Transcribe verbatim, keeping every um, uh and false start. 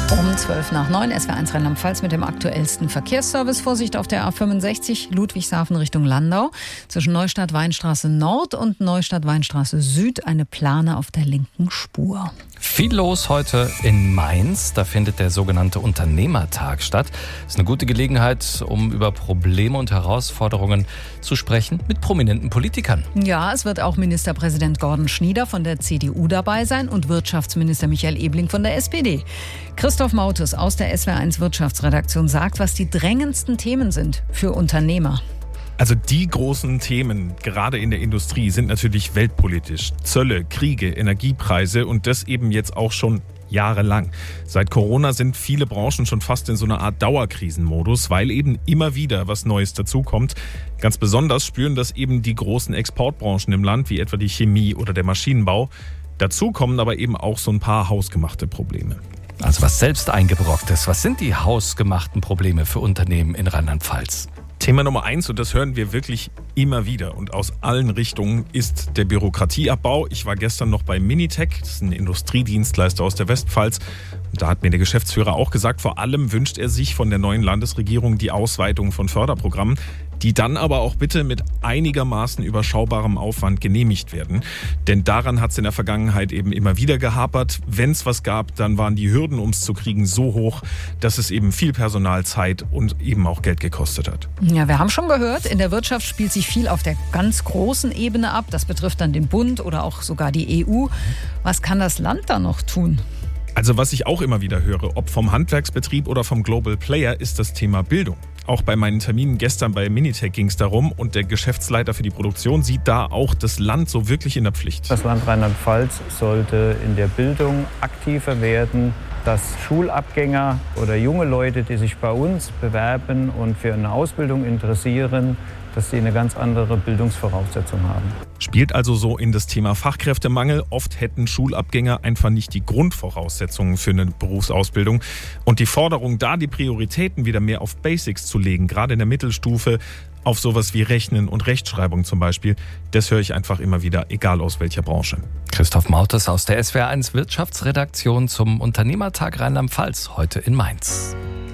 Um zwölf nach neun, S W R eins Rheinland-Pfalz mit dem aktuellsten Verkehrsservice. Vorsicht auf der A fünfundsechzig Ludwigshafen Richtung Landau. Zwischen Neustadt-Weinstraße Nord und Neustadt-Weinstraße Süd eine Plane auf der linken Spur. Viel los heute in Mainz. Da findet der sogenannte Unternehmertag statt. Das ist eine gute Gelegenheit, um über Probleme und Herausforderungen zu sprechen mit prominenten Politikern. Ja, es wird auch Ministerpräsident Gordon Schnieder von der C D U dabei sein und Wirtschaftsminister Michael Ebling von der S P D. Christoph Mautes aus der S W R eins Wirtschaftsredaktion sagt, was die drängendsten Themen sind für Unternehmer. Also die großen Themen, gerade in der Industrie, sind natürlich weltpolitisch. Zölle, Kriege, Energiepreise und das eben jetzt auch schon jahrelang. Seit Corona sind viele Branchen schon fast in so einer Art Dauerkrisenmodus, weil eben immer wieder was Neues dazukommt. Ganz besonders spüren das eben die großen Exportbranchen im Land, wie etwa die Chemie oder der Maschinenbau. Dazu kommen aber eben auch so ein paar hausgemachte Probleme. Also was selbst eingebrocktes. Was sind die hausgemachten Probleme für Unternehmen in Rheinland-Pfalz? Thema Nummer eins, und das hören wir wirklich immer wieder und aus allen Richtungen, ist der Bürokratieabbau. Ich war gestern noch bei Minitec, das ist ein Industriedienstleister aus der Westpfalz. Und da hat mir der Geschäftsführer auch gesagt, vor allem wünscht er sich von der neuen Landesregierung die Ausweitung von Förderprogrammen, die dann aber auch bitte mit einigermaßen überschaubarem Aufwand genehmigt werden. Denn daran hat es in der Vergangenheit eben immer wieder gehapert. Wenn es was gab, dann waren die Hürden, um es zu kriegen, so hoch, dass es eben viel Personal, Zeit und eben auch Geld gekostet hat. Ja, wir haben schon gehört, in der Wirtschaft spielt sich viel auf der ganz großen Ebene ab. Das betrifft dann den Bund oder auch sogar die E U. Was kann das Land da noch tun? Also was ich auch immer wieder höre, ob vom Handwerksbetrieb oder vom Global Player, ist das Thema Bildung. Auch bei meinen Terminen gestern bei Minitec ging es darum und der Geschäftsleiter für die Produktion sieht da auch das Land so wirklich in der Pflicht. Das Land Rheinland-Pfalz sollte in der Bildung aktiver werden, dass Schulabgänger oder junge Leute, die sich bei uns bewerben und für eine Ausbildung interessieren, dass sie eine ganz andere Bildungsvoraussetzung haben. Spielt also so in das Thema Fachkräftemangel. Oft hätten Schulabgänger einfach nicht die Grundvoraussetzungen für eine Berufsausbildung. Und die Forderung, da die Prioritäten wieder mehr auf Basics zu legen, gerade in der Mittelstufe, auf sowas wie Rechnen und Rechtschreibung zum Beispiel, das höre ich einfach immer wieder, egal aus welcher Branche. Christoph Mautes aus der S W R eins Wirtschaftsredaktion zum Unternehmertag Rheinland-Pfalz, heute in Mainz.